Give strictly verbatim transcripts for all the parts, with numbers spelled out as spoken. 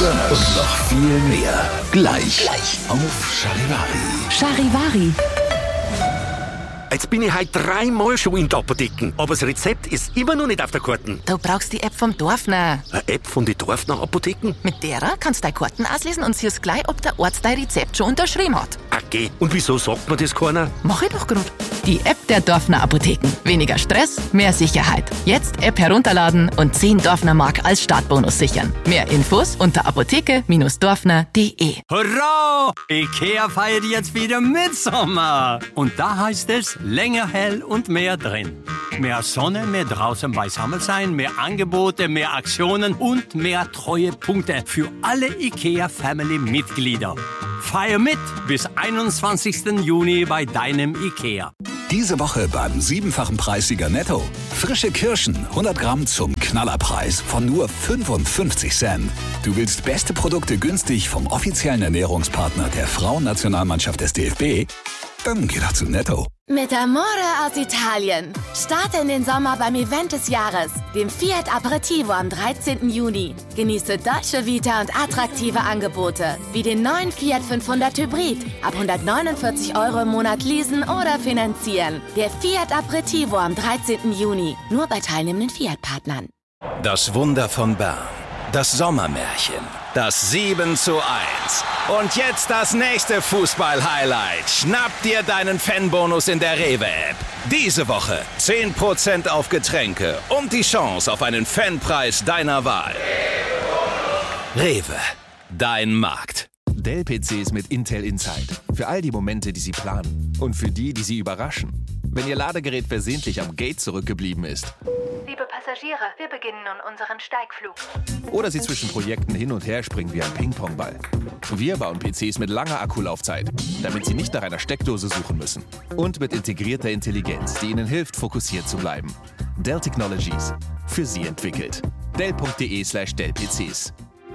und noch viel mehr. Gleich, Gleich. auf Charivari. Charivari. Jetzt bin ich heute dreimal schon in der Apotheke, aber das Rezept ist immer noch nicht auf der Karte. Du brauchst die App vom Dorfner. Eine App von den Dorfner Apotheken? Mit derer kannst du deine Karten auslesen und siehst gleich, ob der Arzt dein Rezept schon unterschrieben hat. Okay, und wieso sagt mir das keiner? Mach ich doch grad. Die App der Dorfner Apotheken. Weniger Stress, mehr Sicherheit. Jetzt App herunterladen und zehn Dorfner Mark als Startbonus sichern. Mehr Infos unter apotheke Dorfner punkt de. Hurra! Ikea feiert jetzt wieder Mitsommer. Und da heißt es, länger hell und mehr drin. Mehr Sonne, mehr draußen beisammen sein, mehr Angebote, mehr Aktionen und mehr Treuepunkte für alle IKEA-Family-Mitglieder. Feier mit bis einundzwanzigsten Juni bei deinem IKEA. Diese Woche beim siebenfachen Preissieger Netto. Frische Kirschen, hundert Gramm zum Knallerpreis von nur fünfundfünfzig Cent. Du willst beste Produkte günstig vom offiziellen Ernährungspartner der Frauennationalmannschaft des D F B? Dann geh doch zu Netto. Mit Amore aus Italien. Starte in den Sommer beim Event des Jahres, dem Fiat Aperitivo am dreizehnten Juni. Genieße Dolce Vita und attraktive Angebote, wie den neuen Fiat fünfhundert Hybrid. Ab hundertneunundvierzig Euro im Monat leasen oder finanzieren. Der Fiat Aperitivo am dreizehnten Juni. Nur bei teilnehmenden Fiat-Partnern. Das Wunder von Bern. Das Sommermärchen. Das sieben zu eins. Und jetzt das nächste Fußball-Highlight. Schnapp dir deinen Fanbonus in der Rewe-App. Diese Woche zehn Prozent auf Getränke und die Chance auf einen Fanpreis deiner Wahl. Rewe, dein Markt. Dell-P Cs mit Intel Inside. Für all die Momente, die Sie planen. Und für die, die Sie überraschen. Wenn Ihr Ladegerät versehentlich am Gate zurückgeblieben ist. Liebe Passagiere, wir beginnen nun unseren Steigflug. Oder Sie zwischen Projekten hin und her springen wie ein Ping-Pong-Ball. Wir bauen P Cs mit langer Akkulaufzeit, damit Sie nicht nach einer Steckdose suchen müssen. Und mit integrierter Intelligenz, die Ihnen hilft, fokussiert zu bleiben. Dell Technologies. Für Sie entwickelt. Dell punkt de slash Dell P Cs.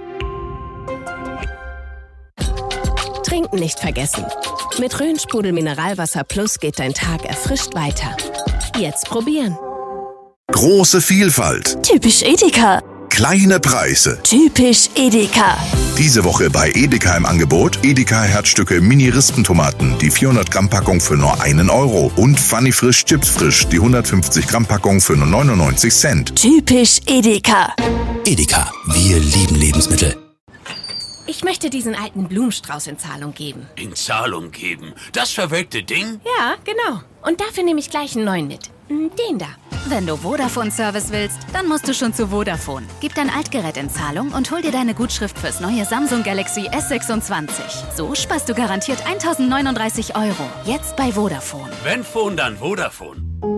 Trinken nicht vergessen. Mit Rhön-Sprudel Mineralwasser Plus geht dein Tag erfrischt weiter. Jetzt probieren. Große Vielfalt. Typisch Edeka. Kleine Preise. Typisch Edeka. Diese Woche bei Edeka im Angebot Edeka Herzstücke Mini-Rispentomaten, die vierhundert Gramm Packung für nur einen Euro. Und Funny Frisch Chips Frisch, die hundertfünfzig Gramm Packung für nur neunundneunzig Cent. Typisch Edeka. Edeka, wir lieben Lebensmittel. Ich möchte diesen alten Blumenstrauß in Zahlung geben. In Zahlung geben? Das verwelkte Ding? Ja, genau. Und dafür nehme ich gleich einen neuen mit. Den da. Wenn du Vodafone-Service willst, dann musst du schon zu Vodafone. Gib dein Altgerät in Zahlung und hol dir deine Gutschrift fürs neue Samsung Galaxy S sechsundzwanzig. So sparst du garantiert eintausendneununddreißig Euro. Jetzt bei Vodafone. Wenn Phone, dann Vodafone.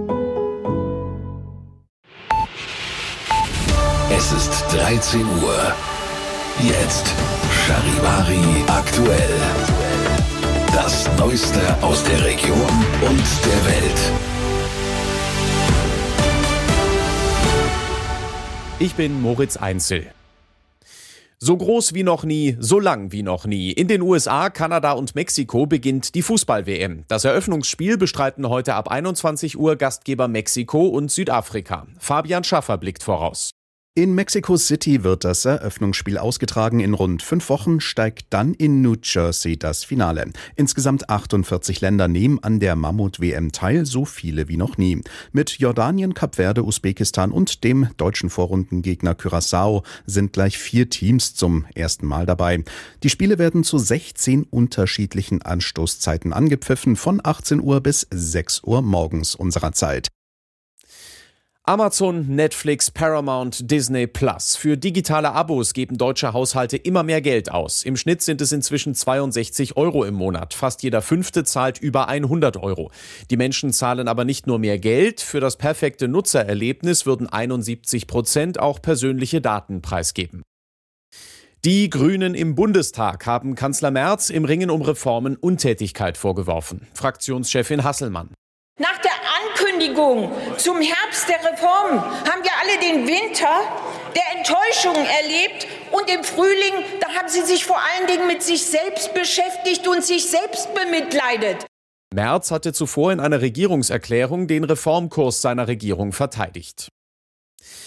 Es ist dreizehn Uhr. Jetzt Charivari aktuell. Das Neueste aus der Region und der Welt. Ich bin Moritz Einzel. So groß wie noch nie, so lang wie noch nie. In den U S A, Kanada und Mexiko beginnt die Fußball-W M. Das Eröffnungsspiel bestreiten heute ab einundzwanzig Uhr Gastgeber Mexiko und Südafrika. Fabian Schaffer blickt voraus. In Mexico City wird das Eröffnungsspiel ausgetragen. In rund fünf Wochen steigt dann in New Jersey das Finale. Insgesamt achtundvierzig Länder nehmen an der Mammut-W M teil, so viele wie noch nie. Mit Jordanien, Kap Verde, Usbekistan und dem deutschen Vorrundengegner Curaçao sind gleich vier Teams zum ersten Mal dabei. Die Spiele werden zu sechzehn unterschiedlichen Anstoßzeiten angepfiffen, von achtzehn Uhr bis sechs Uhr morgens unserer Zeit. Amazon, Netflix, Paramount, Disney Plus. Für digitale Abos geben deutsche Haushalte immer mehr Geld aus. Im Schnitt sind es inzwischen zweiundsechzig Euro im Monat. Fast jeder Fünfte zahlt über hundert Euro. Die Menschen zahlen aber nicht nur mehr Geld. Für das perfekte Nutzererlebnis würden einundsiebzig Prozent auch persönliche Daten preisgeben. Die Grünen im Bundestag haben Kanzler Merz im Ringen um Reformen Untätigkeit vorgeworfen. Fraktionschefin Hasselmann. Nach der Ankündigung zum Herbst der Reformen haben wir alle den Winter der Enttäuschung erlebt und im Frühling, da haben sie sich vor allen Dingen mit sich selbst beschäftigt und sich selbst bemitleidet. Merz hatte zuvor in einer Regierungserklärung den Reformkurs seiner Regierung verteidigt.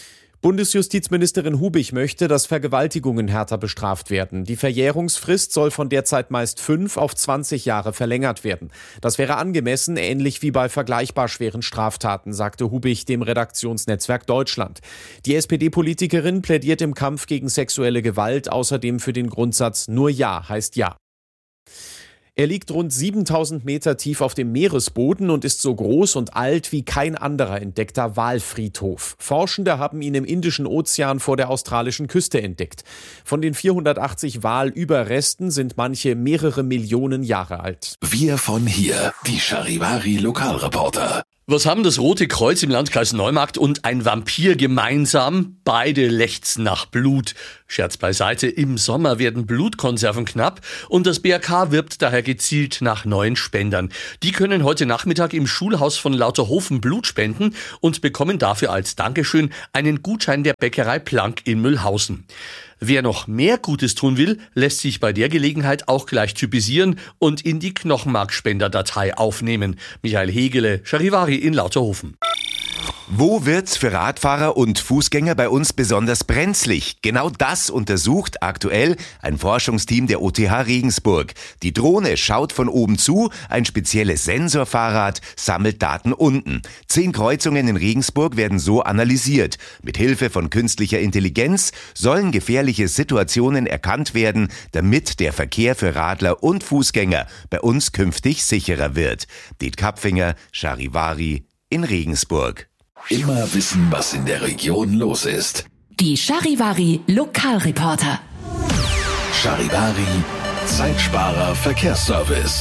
Bundesjustizministerin Hubich möchte, dass Vergewaltigungen härter bestraft werden. Die Verjährungsfrist soll von derzeit meist fünf auf zwanzig Jahre verlängert werden. Das wäre angemessen, ähnlich wie bei vergleichbar schweren Straftaten, sagte Hubich dem Redaktionsnetzwerk Deutschland. Die S P D-Politikerin plädiert im Kampf gegen sexuelle Gewalt außerdem für den Grundsatz "Nur Ja heißt Ja". Er liegt rund siebentausend Meter tief auf dem Meeresboden und ist so groß und alt wie kein anderer entdeckter Walfriedhof. Forschende haben ihn im Indischen Ozean vor der australischen Küste entdeckt. Von den vierhundertachtzig Walüberresten sind manche mehrere Millionen Jahre alt. Wir von hier, die Charivari Lokalreporter. Was haben das Rote Kreuz im Landkreis Neumarkt und ein Vampir gemeinsam? Beide lechzen nach Blut. Scherz beiseite, im Sommer werden Blutkonserven knapp und das B R K wirbt daher gezielt nach neuen Spendern. Die können heute Nachmittag im Schulhaus von Lauterhofen Blut spenden und bekommen dafür als Dankeschön einen Gutschein der Bäckerei Planck in Mühlhausen. Wer noch mehr Gutes tun will, lässt sich bei der Gelegenheit auch gleich typisieren und in die Knochenmarkspenderdatei aufnehmen. Michael Hegele, Charivari in Lauterhofen. Wo wird's für Radfahrer und Fußgänger bei uns besonders brenzlig? Genau das untersucht aktuell ein Forschungsteam der O T H Regensburg. Die Drohne schaut von oben zu, ein spezielles Sensorfahrrad sammelt Daten unten. Zehn Kreuzungen in Regensburg werden so analysiert. Mit Hilfe von künstlicher Intelligenz sollen gefährliche Situationen erkannt werden, damit der Verkehr für Radler und Fußgänger bei uns künftig sicherer wird. Det Kapfinger, Charivari in Regensburg. Immer wissen, was in der Region los ist. Die Charivari Lokalreporter. Charivari Zeitsparer Verkehrsservice.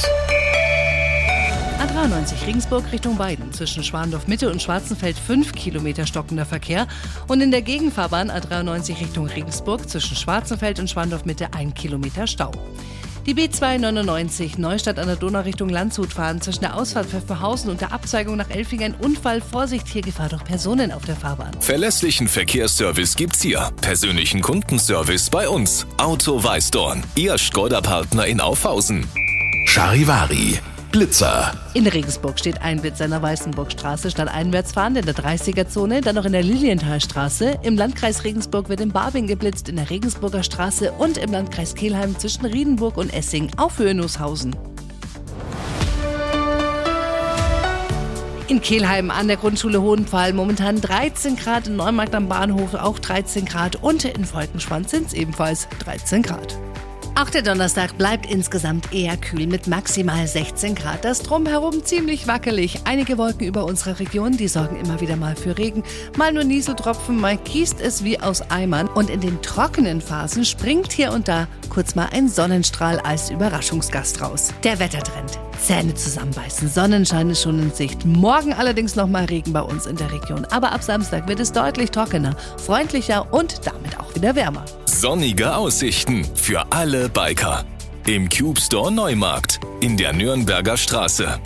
A dreiundneunzig Regensburg Richtung Weiden. Zwischen Schwandorf Mitte und Schwarzenfeld fünf Kilometer stockender Verkehr. Und in der Gegenfahrbahn A dreiundneunzig Richtung Regensburg zwischen Schwarzenfeld und Schwandorf Mitte ein Kilometer Stau. Die B zweihundertneunundneunzig Neustadt an der Donau Richtung Landshut fahren. Zwischen der Ausfahrt Pfefferhausen und der Abzweigung nach Elfing ein Unfall. Vorsicht, hier Gefahr durch Personen auf der Fahrbahn. Verlässlichen Verkehrsservice gibt's hier. Persönlichen Kundenservice bei uns. Auto Weißdorn, Ihr Skoda-Partner in Aufhausen. Charivari Blitzer. In Regensburg steht ein Blitzer in der Weißenburgstraße statt einwärts fahrend in der dreißiger-Zone, dann noch in der Lilienthalstraße. Im Landkreis Regensburg wird in Barbing geblitzt, in der Regensburger Straße und im Landkreis Kelheim zwischen Riedenburg und Essing auf Höhe Nußhausen. In Kelheim an der Grundschule Hohenpfahl momentan dreizehn Grad, in Neumarkt am Bahnhof auch dreizehn Grad und in Volkenschwanz sind es ebenfalls dreizehn Grad. Auch der Donnerstag bleibt insgesamt eher kühl mit maximal sechzehn Grad. Das Drumherum ziemlich wackelig. Einige Wolken über unserer Region, die sorgen immer wieder mal für Regen. Mal nur Nieseltropfen, mal gießt es wie aus Eimern. Und in den trockenen Phasen springt hier und da kurz mal ein Sonnenstrahl als Überraschungsgast raus. Der Wettertrend. Zähne zusammenbeißen, Sonnenschein ist schon in Sicht. Morgen allerdings nochmal Regen bei uns in der Region. Aber ab Samstag wird es deutlich trockener, freundlicher und damit auch wieder wärmer. Sonnige Aussichten für alle Biker. Im Cube Store Neumarkt in der Nürnberger Straße.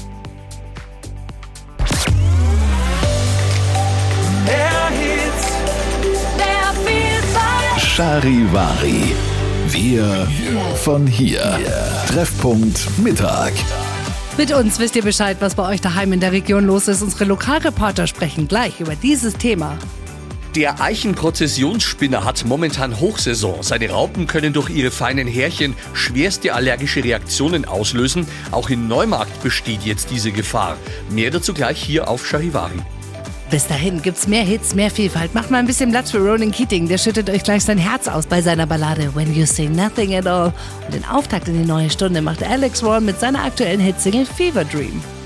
Der Hit, der Vielfalt. Charivari. Wir von hier. Treffpunkt Mittag. Mit uns wisst ihr Bescheid, was bei euch daheim in der Region los ist. Unsere Lokalreporter sprechen gleich über dieses Thema. Der Eichenprozessionsspinner hat momentan Hochsaison. Seine Raupen können durch ihre feinen Härchen schwerste allergische Reaktionen auslösen. Auch in Neumarkt besteht jetzt diese Gefahr. Mehr dazu gleich hier auf Charivari. Bis dahin gibt's mehr Hits, mehr Vielfalt. Macht mal ein bisschen Platz für Ronan Keating. Der schüttet euch gleich sein Herz aus bei seiner Ballade When You Say Nothing at All. Und den Auftakt in die neue Stunde macht Alex Warren mit seiner aktuellen Hitsingle Fever Dream.